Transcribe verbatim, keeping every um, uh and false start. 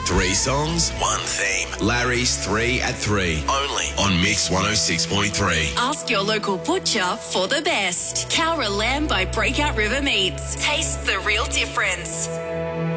Three songs, one theme. Larry's Three at Three. Only on Mix one oh six point three. Ask your local butcher for the best. Cowra lamb by Breakout River Meats. Taste the real difference.